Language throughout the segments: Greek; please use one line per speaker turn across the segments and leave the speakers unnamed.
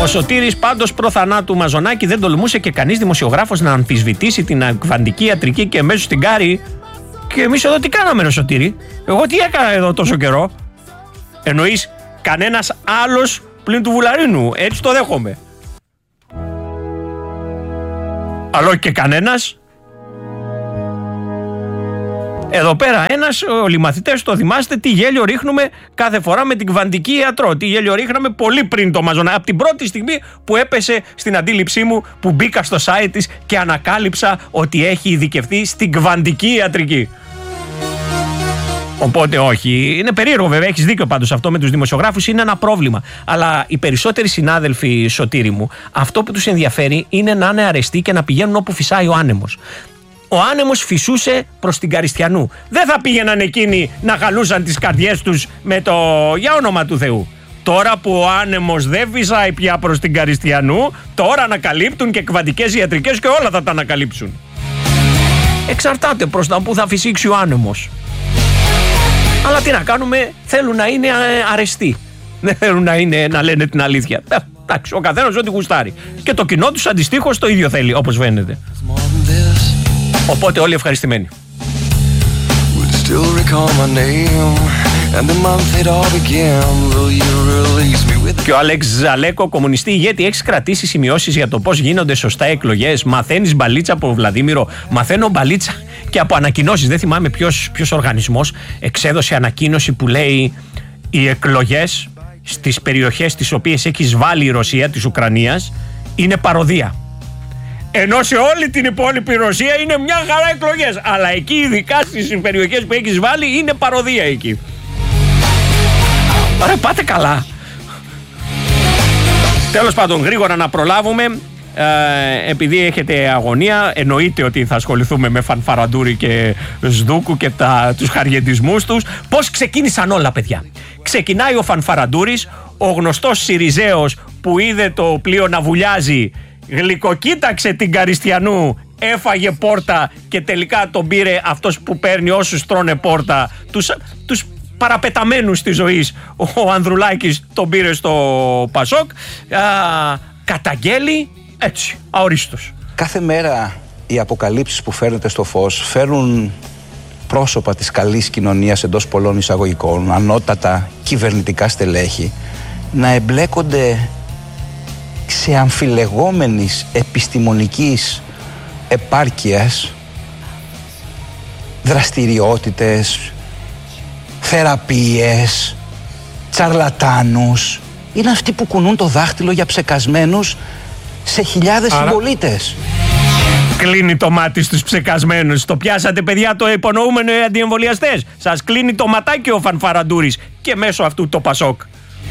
Ο Σωτήρης πάντως προ θανάτου Μαζονάκη δεν τολμούσε και κανείς δημοσιογράφος να αμφισβητήσει την ακβαντική ιατρική και μέσω στην Κάρη. Και εμείς εδώ τι κάναμε, ρε Σωτήρη? Εγώ τι έκανα εδώ τόσο καιρό? Εννοείς κανένας άλλος πλην του Βουλαρίνου? Έτσι το δέχομαι. Αλλά και κανένας. Εδώ πέρα όλοι οι μαθητές το θυμάστε τι γέλιο ρίχνουμε κάθε φορά με την κβαντική ιατρό. Τι γέλιο ρίχναμε πολύ πριν το Μαζονάκη. Από την πρώτη στιγμή που έπεσε στην αντίληψή μου, που μπήκα στο site της και ανακάλυψα ότι έχει ειδικευτεί στην κβαντική ιατρική. Οπότε όχι, είναι περίεργο βέβαια, έχεις δίκιο πάντως, αυτό με τους δημοσιογράφους είναι ένα πρόβλημα. Αλλά οι περισσότεροι συνάδελφοι, Σωτήρη μου, αυτό που τους ενδιαφέρει είναι να είναι αρεστοί και να πηγαίνουν όπου φυσάει ο άνεμος. Ο άνεμος φυσούσε προς την Καριστιανού. Δεν θα πήγαιναν εκείνοι να χαλούσαν τις καρδιές τους με το για όνομα του Θεού. Τώρα που ο άνεμος δεν φυσάει πια προς την Καριστιανού, τώρα ανακαλύπτουν και κβαντικές ιατρικές και όλα θα τα ανακαλύψουν. Εξαρτάται προς τα που θα φυσήξει ο άνεμος. Αλλά τι να κάνουμε, θέλουν να είναι αρεστοί. Δεν θέλουν να λένε την αλήθεια. Εντάξει, ο καθένας ό,τι γουστάρει. Και το κοινό τους αντιστοίχως το ίδιο θέλει, όπως φαίνεται. Οπότε όλοι ευχαριστημένοι. Και ο Αλέξ Ζαλέκο, κομμουνιστή ηγέτη, έχεις κρατήσει σημειώσεις για το πώς γίνονται σωστά εκλογές? Μαθαίνεις μπαλίτσα από Βλαδίμηρο? Μαθαίνω μπαλίτσα και από ανακοινώσεις. Δεν θυμάμαι ποιος οργανισμός εξέδωσε ανακοίνωση που λέει οι εκλογές στις περιοχές τις οποίες έχει βάλει η Ρωσία της Ουκρανίας είναι παροδία. Ενώ σε όλη την υπόλοιπη Ρωσία είναι μια χαρά εκλογές. Αλλά εκεί, ειδικά στις περιοχές που έχεις βάλει, είναι παροδία εκεί. Άρα πάτε καλά. Τέλος πάντων, γρήγορα να προλάβουμε. Επειδή έχετε αγωνία, εννοείται ότι θα ασχοληθούμε με Φανφαραντούρη και Σδούκου και τους χαριεντισμούς τους. Πώς ξεκίνησαν όλα, παιδιά? Ξεκινάει ο Φανφαραντούρης, ο γνωστός Σιριζέος που είδε το πλοίο να βουλιάζει, γλυκοκοίταξε την Καριστιανού, έφαγε πόρτα και τελικά τον πήρε αυτός που παίρνει όσους τρώνε πόρτα, τους παραπεταμένους της ζωής. Ο Ανδρουλάκης τον πήρε στο Πασόκ, καταγγέλει έτσι, αορίστος.
Κάθε μέρα οι αποκαλύψεις που φέρνετε στο φως φέρνουν πρόσωπα της καλής κοινωνίας εντός πολλών εισαγωγικών, ανώτατα κυβερνητικά στελέχη, να εμπλέκονται σε αμφιλεγόμενης επιστημονικής επάρκειας δραστηριότητες, θεραπείες, τσαρλατάνους. Είναι αυτοί που κουνούν το δάχτυλο για ψεκασμένους σε χιλιάδες συμπολίτες.
Κλείνει το μάτι στους ψεκασμένους. Το πιάσατε, παιδιά, το υπονοούμενο οι αντιεμβολιαστές? Σας κλείνει το ματάκι ο Φανφαραντούρης και μέσω αυτού το Πασόκ.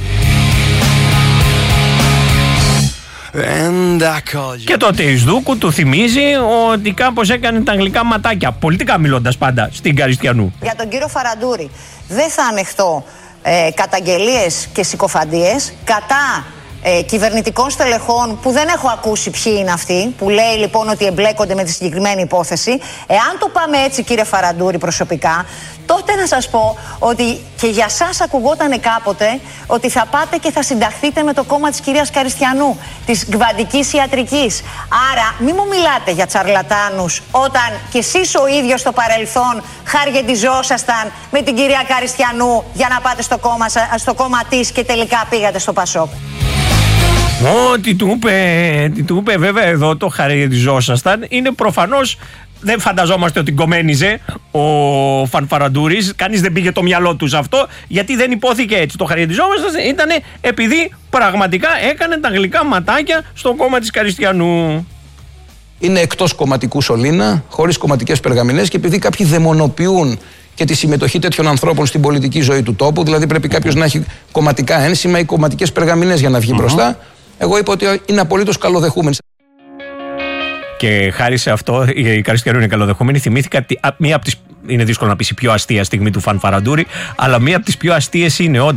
Και τότε η Σδούκου του θυμίζει ότι κάπως έκανε τα γλυκά ματάκια, πολιτικά μιλώντας πάντα, στην Καριστιανού.
Για τον κύριο Φαραντούρη δεν θα ανεχτώ καταγγελίες και συκοφαντίες κατά κυβερνητικών στελεχών που δεν έχω ακούσει ποιοι είναι αυτοί, που λέει λοιπόν ότι εμπλέκονται με τη συγκεκριμένη υπόθεση. Εάν το πάμε έτσι, κύριε Φαραντούρη, προσωπικά, τότε να σας πω ότι και για σας ακουγότανε κάποτε ότι θα πάτε και θα συνταχθείτε με το κόμμα της κυρίας Καριστιανού, της κβαντικής ιατρικής. Άρα μην μου μιλάτε για τσαρλατάνους όταν κι εσείς ο ίδιος στο παρελθόν χαργεντιζόσασταν με την κυρία Καριστιανού για να πάτε στο κόμμα της και τελικά πήγατε στο Πασόκ.
Ό,τι του είπε βέβαια εδώ το χαργεντιζόσασταν είναι προφανώς. Δεν φανταζόμαστε ότι κομμένιζε ο Φανφαραντούρης. Κανείς δεν πήγε το μυαλό του σε αυτό, γιατί δεν υπόθηκε έτσι. Το χαριεντιζόμαστε ήταν επειδή πραγματικά έκανε τα γλυκά ματάκια στο κόμμα της Καριστιανού.
Είναι εκτός κομματικού σωλήνα, χωρίς κομματικές περγαμηνές, και επειδή κάποιοι δαιμονοποιούν και τη συμμετοχή τέτοιων ανθρώπων στην πολιτική ζωή του τόπου, δηλαδή πρέπει κάποιος να έχει κομματικά ένσημα ή κομματικές περγαμηνές για να βγει μπροστά. Εγώ είπα ότι είναι απολύτως καλοδεχούμενοι.
Και χάρη σε αυτό, η Καριστιανού είναι καλοδεχόμενη. Θυμήθηκα μία από τις. Είναι δύσκολο να πεις η πιο αστεία στιγμή του Φανφαραντούρη, αλλά μία από τις πιο αστείες είναι όταν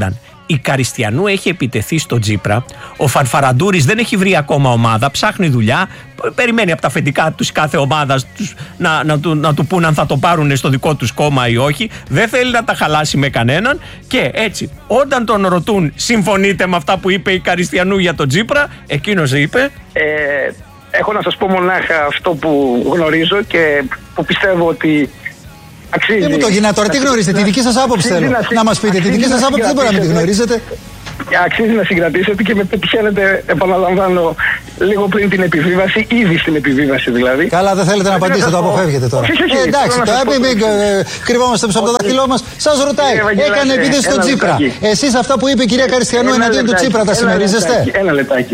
Η Καριστιανού έχει επιτεθεί στο Τσίπρα. Ο Φαρφαραντούρης δεν έχει βρει ακόμα ομάδα, ψάχνει δουλειά. Περιμένει από τα αφεντικά τους κάθε ομάδα να του πούν αν θα το πάρουν στο δικό τους κόμμα ή όχι. Δεν θέλει να τα χαλάσει με κανέναν. Και έτσι, όταν τον ρωτούν, συμφωνείτε με αυτά που είπε η Καριστιανού για τον Τσίπρα, εκείνος είπε.
Έχω να σας πω μονάχα αυτό που γνωρίζω και που πιστεύω ότι αξίζει.
Δεν μου το γίνα τώρα, τι γνωρίζετε, τη δική σας άποψη θέλω να μας πείτε. Τη δική σας άποψη δεν μπορεί να μην τη γνωρίζετε.
Αξίζει να συγκρατήσετε και με πετυχαίνετε, επαναλαμβάνω, λίγο πριν την επιβίβαση, ήδη στην επιβίβαση δηλαδή.
Καλά, δεν θέλετε να απαντήσετε, το αποφεύγετε τώρα. Εντάξει, τώρα μην κρυβόμαστε πίσω από το δάχτυλό μας. Σας ρωτάει, έκανε επίθεση στον Τσίπρα. Εσείς αυτά που είπε η κυρία Καριστιανού εναντίον του Τσίπρα τα συμμερίζεστε?
Ένα λεπτάκι.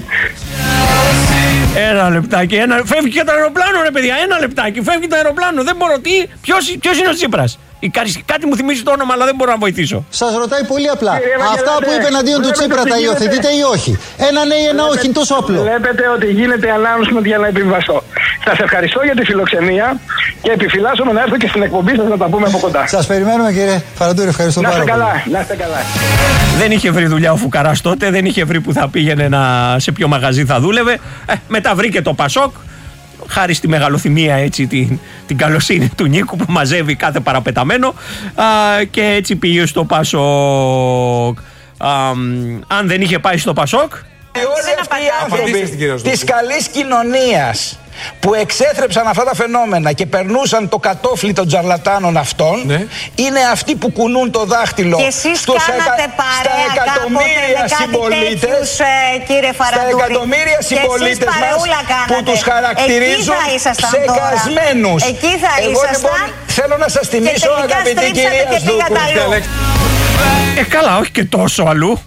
Ένα λεπτάκι. Φεύγει και το αεροπλάνο, ρε παιδιά. Ένα λεπτάκι. Φεύγει το αεροπλάνο. Δεν μπορώ. Ποιος είναι ο Τσίπρας? Κάτι μου θυμίζει το όνομα, αλλά δεν μπορώ να βοηθήσω.
Σας ρωτάει πολύ απλά. Αυτά που είπε εναντίον του Τσίπρα τα υιοθετείτε ή όχι? Ένα ναι ή ένα όχι, είναι τόσο απλό.
Βλέπετε ότι γίνεται announcement για να επιβιβαστώ. Σας ευχαριστώ για τη φιλοξενία και επιφυλάσσομαι να έρθω και στην εκπομπή σας να τα πούμε από κοντά.
Σας περιμένουμε, κύριε Φαραντούρη, ευχαριστώ πάρα πολύ.
Να είστε καλά.
Δεν είχε βρει δουλειά ο Φουκαράς τότε, δεν είχε βρει που θα πήγαινε σε ποιο μαγαζί θα δούλευε. Μετά βρήκε το Πασόκ. Χάρη στη μεγαλοθυμία, έτσι, την καλοσύνη του Νίκου που μαζεύει κάθε παραπεταμένο, και έτσι πήγε στο Πασόκ. Αν δεν είχε πάει στο Πασόκ,
όλοι αυτοί οι άνθρωποι της καλής κοινωνίας που εξέθρεψαν αυτά τα φαινόμενα και περνούσαν το κατόφλι των τζαρλατάνων αυτών, είναι αυτοί που κουνούν το δάχτυλο στα εκατομμύρια συμπολίτες, στα εκατομμύρια συμπολίτες μας που τους χαρακτηρίζουν ψεκασμένους. Εγώ λοιπόν θέλω να σας θυμίσω, αγαπητή κυρία Σδούκου.
καλά, όχι και τόσο αλλού,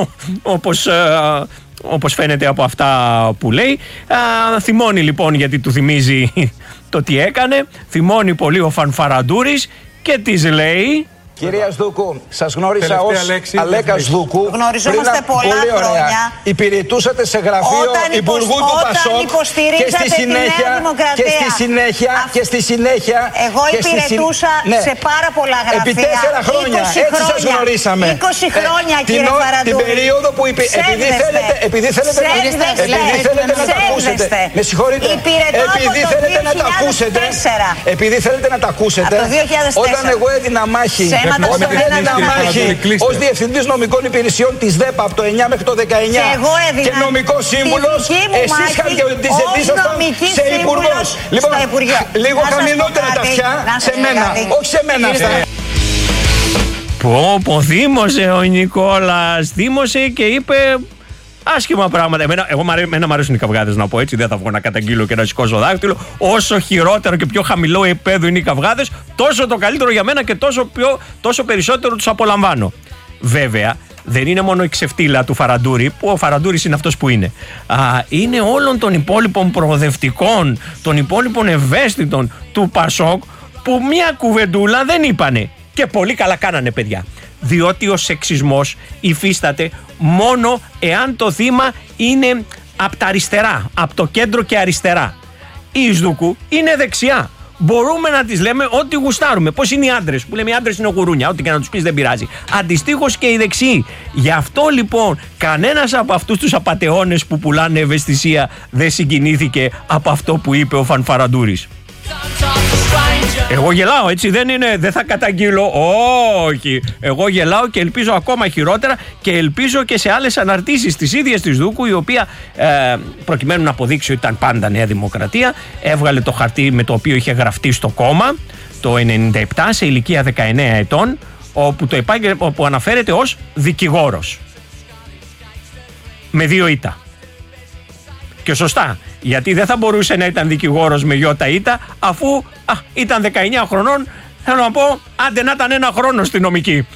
όπως φαίνεται από αυτά που λέει. Θυμώνει λοιπόν, γιατί του θυμίζει το τι έκανε. Θυμώνει πολύ ο Φανφαραντούρης και της λέει...
Κυρία Σδούκου, σας γνώρισα ως Αλέκα Σδούκου.
Γνωριζόμαστε πολλά χρόνια.
Υπηρετούσατε σε γραφείο υπουργού του Πασόκ και στη συνέχεια.
Εγώ υπηρετούσα σε πάρα πολλά γραφεία.
Επί 4 χρόνια. Έτσι σας γνωρίσαμε.
20 χρόνια, κύριε Φαραντούρη.
Την περίοδο που επειδή θέλετε να τα ακούσετε. Με συγχωρείτε. Επειδή θέλετε να τα ακούσετε. Όταν εγώ έδινα μάχη. Όταν έδινα μάχη ως διευθυντής νομικών υπηρεσιών της ΔΕΠΑ από το 9 μέχρι το 19 και νομικός σύμβουλος, εσείς ήσασταν σε υπουργός. Λοιπόν, λίγο χαμηλότερα τα αυτιά σε μένα, όχι σε μένα.
Πω, θύμωσε ο Νικόλας, θύμωσε και είπε άσχημα πράγματα. Εμένα μου αρέσουν οι καυγάδες, να πω έτσι. Δεν θα βγω να καταγγείλω και να σηκώσω δάχτυλο. Όσο χειρότερο και πιο χαμηλό επίπεδο είναι οι καυγάδες, τόσο το καλύτερο για μένα και τόσο περισσότερο τους απολαμβάνω. Βέβαια, δεν είναι μόνο η ξεφτύλα του Φαραντούρη, που ο Φαραντούρης είναι αυτός που είναι. Είναι όλων των υπόλοιπων προοδευτικών, των υπόλοιπων ευαίσθητων του Πασόκ, που μια κουβεντούλα δεν είπανε. Και πολύ καλά κάνανε, παιδιά. Διότι ο σεξισμός υφίσταται μόνο εάν το θύμα είναι από τα αριστερά, από το κέντρο και αριστερά. Η Σδούκου είναι δεξιά. Μπορούμε να τις λέμε ό,τι γουστάρουμε. Πώς είναι οι άντρες, που λέμε οι άντρες είναι γουρούνια, ό,τι και να τους πεις δεν πειράζει. Αντιστοίχως και οι δεξιοί. Γι' αυτό λοιπόν κανένας από αυτούς τους απατεώνες που πουλάνε ευαισθησία δεν συγκινήθηκε από αυτό που είπε ο Φανφαραντούρης. Εγώ γελάω, έτσι δεν θα καταγγείλω. Όχι. Εγώ γελάω και ελπίζω ακόμα χειρότερα και ελπίζω και σε άλλες αναρτήσεις της ίδιας της Δούκου, η οποία προκειμένου να αποδείξει ότι ήταν πάντα Νέα Δημοκρατία, έβγαλε το χαρτί με το οποίο είχε γραφτεί στο κόμμα το 1997 σε ηλικία 19 ετών, όπου αναφέρεται ως δικηγόρος. Με 2 ήττα. Και σωστά, γιατί δεν θα μπορούσε να ήταν δικηγόρος με γιώτα ήττα, αφού ήταν 19 χρονών, θέλω να πω, άντε να ήταν 1 χρόνο στη νομική.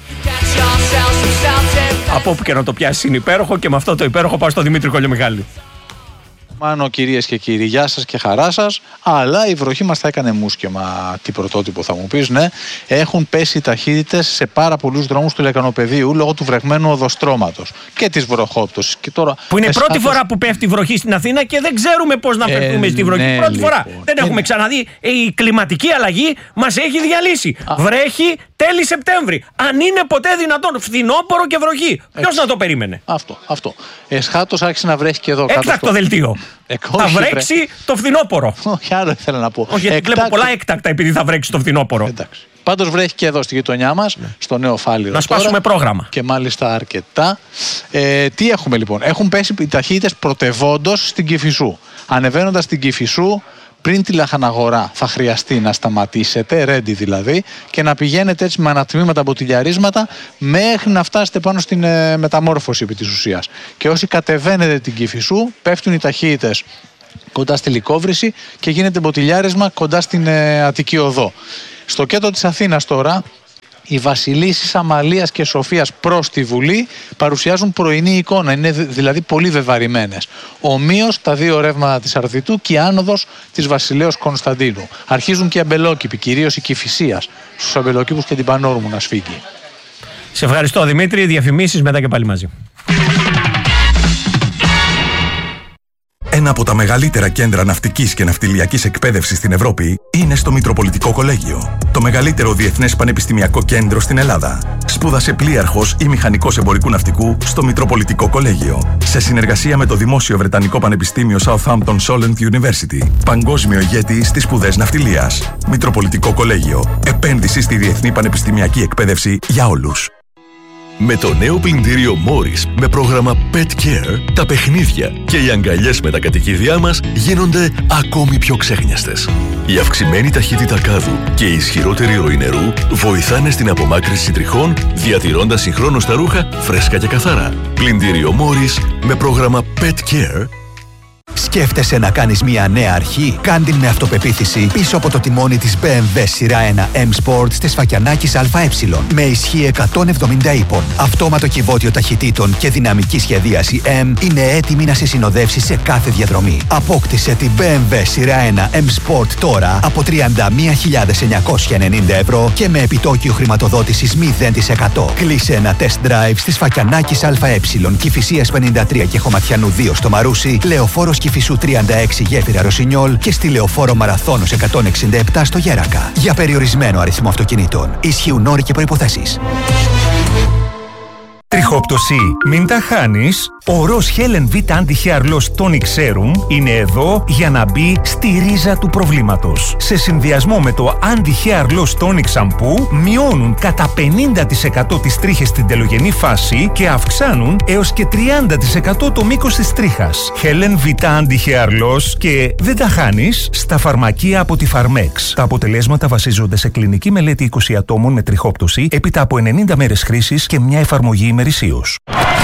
Από όπου και να το πιάσει είναι υπέροχο, και με αυτό το υπέροχο πάω στο Δημήτρη Κολιομιχάλη.
Μάνο, κυρίες και κύριοι, γεια σας και χαρά σας. Αλλά η βροχή μας θα έκανε μουσκεμα. Τι πρωτότυπο θα μου πεις, ναι. Έχουν πέσει οι ταχύτητες σε πάρα πολλούς δρόμους του Λεκανοπεδίου λόγω του βρεγμένου οδοστρώματος και της βροχόπτωσης. Και τώρα,
που είναι η πρώτη φορά που πέφτει βροχή στην Αθήνα και δεν ξέρουμε πώς να πέφτουμε στη βροχή.
Ναι,
πρώτη
λοιπόν.
φορά. Δεν έχουμε ξαναδεί. Η κλιματική αλλαγή μας έχει διαλύσει. Βρέχει τέλη Σεπτέμβρη. Αν είναι ποτέ δυνατόν, φθινόπωρο και βροχή. Ποιος να το περίμενε?
Αυτό. Εσχάτως άρχισε να βρέχει και εδώ.
Έκτακτο δελτίο. Θα βρέξει το φθινόπωρο.
Όχι, άλλο ήθελα να πω.
Όχι, βλέπω πολλά έκτακτα επειδή θα βρέξει το φθινόπωρο.
Εντάξει. Πάντως βρέχει και εδώ στη γειτονιά μας, στο Νέο Φάληρο.
Να σπάσουμε πρόγραμμα.
Και μάλιστα αρκετά. Τι έχουμε λοιπόν? Έχουν πέσει οι ταχύτητες πρωτευόντως στην Κηφισού. Ανεβαίνοντας στην Κηφισού, πριν τη Λαχαναγορά θα χρειαστεί να σταματήσετε, ρέντι δηλαδή, και να πηγαίνετε έτσι με ανατμήματα μποτιλιαρίσματα μέχρι να φτάσετε πάνω στην μεταμόρφωση επί της ουσίας. Και όσοι κατεβαίνετε την Κηφισού, πέφτουν οι ταχύτητες κοντά στη Λυκόβρηση και γίνεται μποτιλιάρισμα κοντά στην Αττική Οδό. Στο κέντρο της Αθήνας τώρα, οι βασιλίσσεις Αμαλίας και Σοφίας προς τη Βουλή παρουσιάζουν πρωινή εικόνα, είναι δηλαδή πολύ βεβαρημένες. Ομοίως τα δύο ρεύματα της Αρδιτού και η άνοδος της Βασιλέως Κωνσταντίνου. Αρχίζουν και οι αμπελόκηποι, κυρίως η Κηφισίας, στους αμπελοκήπους και την Πανόρμου να σφίγγει.
Σε ευχαριστώ Δημήτρη, διαφημίσεις μετά και πάλι μαζί.
Ένα από τα μεγαλύτερα κέντρα ναυτικής και ναυτιλιακής εκπαίδευσης στην Ευρώπη είναι στο Μητροπολιτικό Κολέγιο. Το μεγαλύτερο διεθνές πανεπιστημιακό κέντρο στην Ελλάδα. Σπούδασε πλοίαρχος ή μηχανικός εμπορικού ναυτικού στο Μητροπολιτικό Κολέγιο. Σε συνεργασία με το Δημόσιο Βρετανικό Πανεπιστήμιο Southampton Solent University. Παγκόσμιο ηγέτη στις σπουδές ναυτιλίας. Μητροπολιτικό Κολέγιο. Επένδυση στη διεθνή πανεπιστημιακή εκπαίδευση για όλους.
Με το νέο πλυντήριο Morris με πρόγραμμα Pet Care, τα παιχνίδια και οι αγκαλιές με τα κατοικίδια μας γίνονται ακόμη πιο ξέχνιαστες. Η αυξημένη ταχύτητα κάδου και η ισχυρότερη ροή νερού βοηθάνε στην απομάκρυνση τριχών, διατηρώντας συγχρόνως τα ρούχα φρέσκα και καθαρά. Πλυντήριο Morris με πρόγραμμα Pet Care.
Σκέφτεσαι να κάνεις μια νέα αρχή? Κάν' την με αυτοπεποίθηση πίσω από το τιμόνι της BMW σειρά 1 M Sport της Φακιανάκης ΑΕ με ισχύ 170 ύπων. Αυτόματο κυβότιο ταχυτήτων και δυναμική σχεδίαση M είναι έτοιμη να σε συνοδεύσει σε κάθε διαδρομή. Απόκτησε την BMW σειρά 1 M Sport τώρα από 31.990 ευρώ και με επιτόκιο χρηματοδότησης 0%. Κλείσε ένα test drive στις Φακιανάκης ΑΕ, Κηφισίας 53 και Χωματιανού 2 στο Μαρούσι, Λεωφόρος Κηφισού 36 Γέφυρα Ρωσινιόλ και στη Λεωφόρο Μαραθώνος 167 στο Γέρακα. Για περιορισμένο αριθμό αυτοκινήτων. Ισχύουν όροι και προϋποθέσεις.
Τριχόπτωση, μην τα χάνεις. Ο Ροζ Helen V Anti-Hair Loss Tonic Serum είναι εδώ για να μπει στη ρίζα του προβλήματος. Σε συνδυασμό με το Anti-Hair Loss Tonic Shampoo μειώνουν κατά 50% τις τρίχες στην τελογενή φάση και αυξάνουν έως και 30% το μήκος της τρίχας. Helen V Anti-Hair Loss και δεν τα χάνεις στα φαρμακεία από τη Pharmex. Τα αποτελέσματα βασίζονται σε κλινική μελέτη 20 ατόμων με τριχόπτωση έπειτα από 90 μέρες χρήσης και μια εφαρμογή ημερησίως.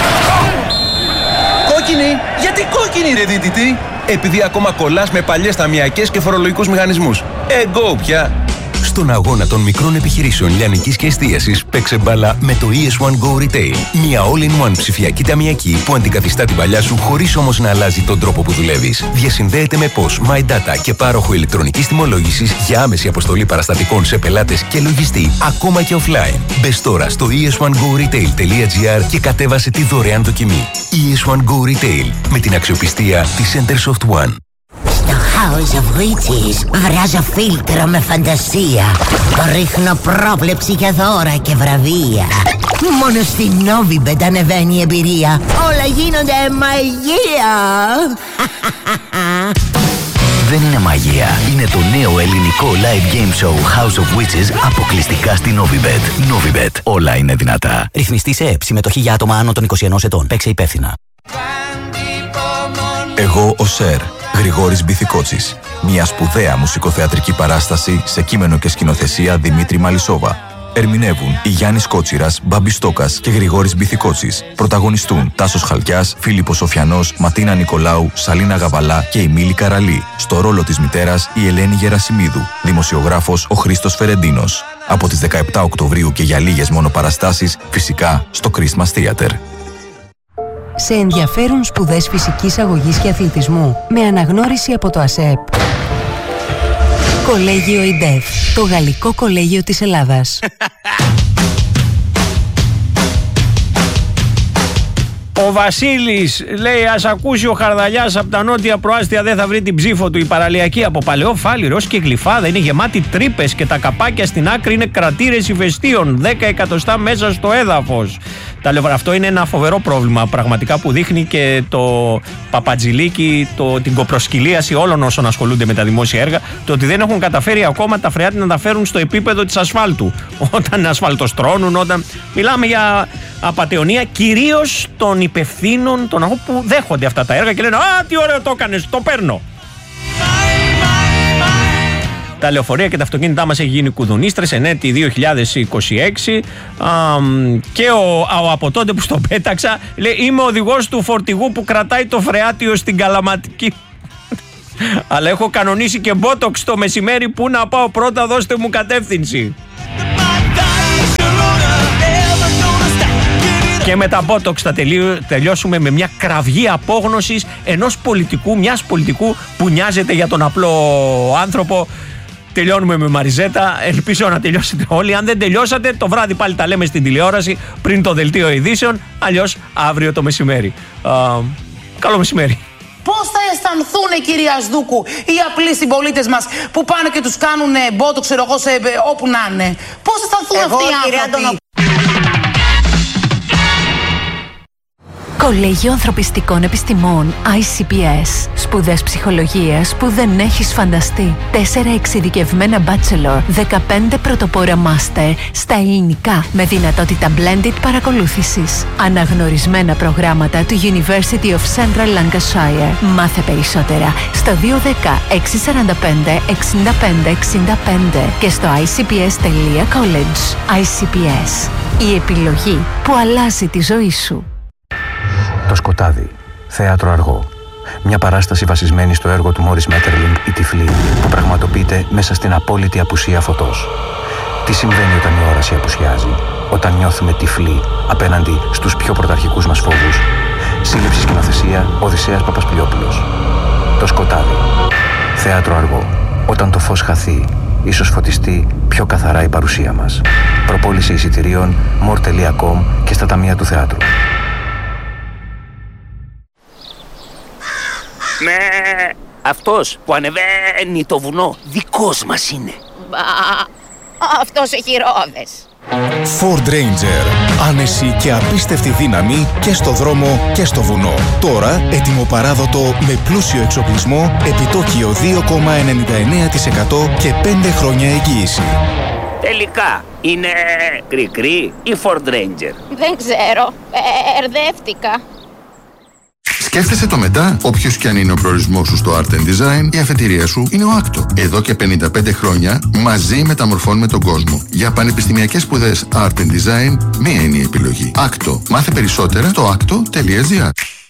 Κόκκινη! Γιατί κόκκινη ρε δίτητη? Επειδή ακόμα κολλάς με παλιές ταμιακές και φορολογικούς μηχανισμούς. Go πια!
Στον αγώνα των μικρών επιχειρήσεων λιανικής και εστίασης παίξε μπάλα με το ES1 Go Retail. Μια all-in-one ψηφιακή ταμιακή που αντικαθιστά την παλιά σου χωρίς όμως να αλλάζει τον τρόπο που δουλεύεις. Διασυνδέεται με POS, My Data και πάροχο ηλεκτρονικής τιμολόγησης για άμεση αποστολή παραστατικών σε πελάτες και λογιστή, ακόμα και offline. Μπες τώρα στο es1goretail.gr και κατέβασε τη δωρεάν δοκιμή. ES1 Go Retail με την αξιοπιστία της Centersoft One.
Στο House of Witches βράζω φίλτρο με φαντασία. Ρίχνω πρόβλεψη για δώρα και βραβεία. Μόνο στην Novibet ανεβαίνει η εμπειρία. Όλα γίνονται μαγεία.
Δεν είναι μαγεία. Είναι το νέο ελληνικό live game show House of Witches αποκλειστικά στη Novibet. Novibet. Όλα είναι δυνατά.
Ρυθμιστή σε ΕΕΠ. Συμμετοχή για άτομα άνω των 21 ετών. Παίξε υπεύθυνα.
Εγώ ο Σερ. Γρηγόρης Μπιθικότσης. Μια σπουδαία μουσικοθεατρική παράσταση σε κείμενο και σκηνοθεσία Δημήτρη Μαλισσόβα. Ερμηνεύουν η Γιάννης Κότσιρας, Μπάμπης Στόκας και Γρηγόρης Μπιθικότσης. Πρωταγωνιστούν Τάσος Χαλκιάς, Φίλιππος Σοφιανός, Ματίνα Νικολάου, Σαλίνα Γαβαλά και η Μίλη Καραλή. Στο ρόλο της μητέρας η Ελένη Γερασιμίδου. Δημοσιογράφος ο Χρήστος Φερεντίνος. Από τις 17 Οκτωβρίου και για λίγες μόνο παραστάσεις, φυσικά στο Christmas Theater.
Σε ενδιαφέρουν σπουδές φυσικής αγωγής και αθλητισμού με αναγνώριση από το ΑΣΕΠ. Κολέγιο ΙΝΤΕΦ, το γαλλικό κολέγιο της Ελλάδας.
Ο Βασίλης λέει: ας ακούσει ο Χαρδαλιάς από τα νότια προάστια, δεν θα βρει την ψήφο του. Η παραλιακή από Παλαιό Φάλι, Ρώση και Γλυφάδα είναι γεμάτη τρύπες και τα καπάκια στην άκρη είναι κρατήρες ηφαιστείων. 10 εκατοστά μέσα στο έδαφος. Αυτό είναι ένα φοβερό πρόβλημα πραγματικά που δείχνει και το παπατζηλίκι, την κοπροσκυλίαση όλων όσων ασχολούνται με τα δημόσια έργα. Το ότι δεν έχουν καταφέρει ακόμα τα φρεάτη να τα φέρουν στο επίπεδο της ασφάλτου. Όταν ασφαλτοστρώνουν, όταν. Μιλάμε για απατεωνία κυρίως των υπευθύνων, των αγών που δέχονται αυτά τα έργα και λένε: α, τι ωραίο το έκανες, το παίρνω. Τα λεωφορεία και τα αυτοκίνητά μας έχει γίνει κουδουνίστρες εν έτη 2026 και από τότε που στο πέταξα λέει: είμαι οδηγός του φορτηγού που κρατάει το φρεάτιο στην Καλαματική. Αλλά έχω κανονίσει και μπότοξ το μεσημέρι, που να πάω πρώτα, δώστε μου κατεύθυνση. Και με τα Botox θα τελειώσουμε με μια κραυγή απόγνωσης μιας πολιτικού που νοιάζεται για τον απλό άνθρωπο. Τελειώνουμε με Μαριζέτα. Ελπίζω να τελειώσετε όλοι. Αν δεν τελειώσατε, το βράδυ πάλι τα λέμε στην τηλεόραση πριν το δελτίο ειδήσεων. Αλλιώς αύριο το μεσημέρι. Καλό μεσημέρι.
Πώς θα αισθανθούν, κυρία Σδούκου, οι απλοί συμπολίτες μας που πάνε και τους κάνουν Botox, ξέρω εγώ, όπου να είναι? Πώς θα αισθανθούν αυτοί οι άνθρωποι?
Κολέγιο Ανθρωπιστικών Επιστημών ICPS. Σπουδές ψυχολογίας που δεν έχεις φανταστεί. 4 εξειδικευμένα bachelor, 15 πρωτοπόρα master στα ελληνικά με δυνατότητα blended παρακολούθησης. Αναγνωρισμένα προγράμματα του University of Central Lancashire. Μάθε περισσότερα στο 210 645 65 65 και στο icps.college. ICPS. Η επιλογή που αλλάζει τη ζωή σου.
Το Σκοτάδι, θέατρο αργό. Μια παράσταση βασισμένη στο έργο του Μόρις Μέττερλινγκ «Η Τυφλή», που πραγματοποιείται μέσα στην απόλυτη απουσία φωτός. Τι συμβαίνει όταν η όραση απουσιάζει, όταν νιώθουμε τυφλοί απέναντι στους πιο πρωταρχικούς μας φόβους? Σύλληψη σκηνοθεσία Οδυσσέας Παπασπηλιόπουλος. Το Σκοτάδι, θέατρο αργό. Όταν το φως χαθεί, ίσως φωτιστεί πιο καθαρά η παρουσία μας. Προπόληση εισιτηρίων more.com και στα ταμεία του θεάτρου.
Ναι, αυτός που ανεβαίνει το βουνό δικός μας είναι.
Αυτός έχει ρόδες.
Ford Ranger. Άνεση και απίστευτη δύναμη και στο δρόμο και στο βουνό. Τώρα ετοιμοπαράδοτο με πλούσιο εξοπλισμό, επιτόκιο 2,99% και 5 χρόνια εγγύηση.
Τελικά είναι κρικρή ή Ford Ranger?
Δεν ξέρω, μπερδεύτηκα.
Σκέφτεσαι το μετά? Όποιος και αν είναι ο προορισμός σου στο Art and Design, η αφετηρία σου είναι ο Άκτο. Εδώ και 55 χρόνια μαζί μεταμορφώνουμε τον κόσμο. Για πανεπιστημιακές σπουδές Art and Design, μία είναι η επιλογή. Άκτο. Μάθε περισσότερα στο akto.gr.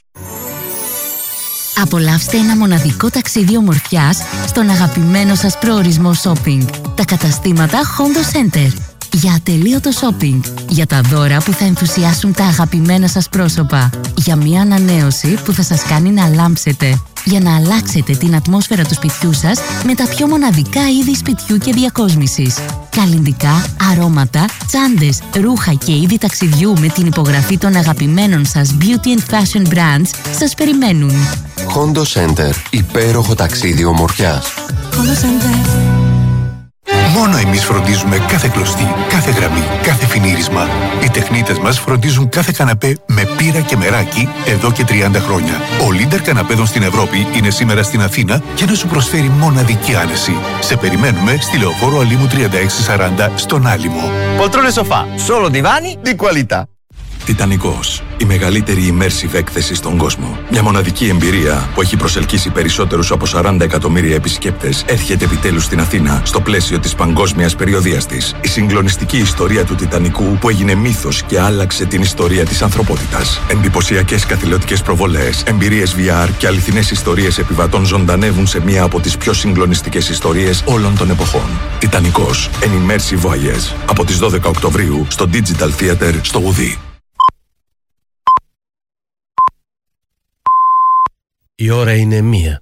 Απολαύστε ένα μοναδικό ταξίδι ομορφιάς στον αγαπημένο σας προορισμό shopping. Τα καταστήματα Hondo Center. Για ατελείωτο shopping. Για τα δώρα που θα ενθουσιάσουν τα αγαπημένα σας πρόσωπα. Για μια ανανέωση που θα σας κάνει να λάμψετε. Για να αλλάξετε την ατμόσφαιρα του σπιτιού σας με τα πιο μοναδικά είδη σπιτιού και διακόσμησης. Καλλυντικά, αρώματα, τσάντες, ρούχα και είδη ταξιδιού με την υπογραφή των αγαπημένων σας beauty and fashion brands σας περιμένουν.
Hondo Center. Υπέροχο ταξίδι ομορφιάς.
Hondo Center.
Μόνο εμείς φροντίζουμε κάθε κλωστή, κάθε γραμμή, κάθε φινίρισμα. Οι τεχνίτες μας φροντίζουν κάθε καναπέ με πύρα και μεράκι εδώ και 30 χρόνια. Ο Λίντερ καναπέδων στην Ευρώπη είναι σήμερα στην Αθήνα για να σου προσφέρει μοναδική άνεση. Σε περιμένουμε στη Λεωφόρο Αλήμου 3640 στον Άλυμο.
Poltrone sofà, solo divani di qualità.
Τιτανικός, η μεγαλύτερη immersive έκθεση στον κόσμο. Μια μοναδική εμπειρία που έχει προσελκύσει περισσότερους από 40 εκατομμύρια επισκέπτες έρχεται επιτέλους στην Αθήνα στο πλαίσιο της παγκόσμιας περιοδείας της. Η συγκλονιστική ιστορία του Τιτανικού που έγινε μύθος και άλλαξε την ιστορία της ανθρωπότητας. Εντυπωσιακές καθηλωτικές προβολές, εμπειρίες VR και αληθινές ιστορίες επιβατών ζωντανεύουν σε μία από τις πιο συγκλονιστικές ιστορίες όλων των εποχών. Τιτανικός, an immersive voyage. Από τις 12 Οκτωβρίου στο Digital Theater στο Γουδί.
Η ώρα είναι 1.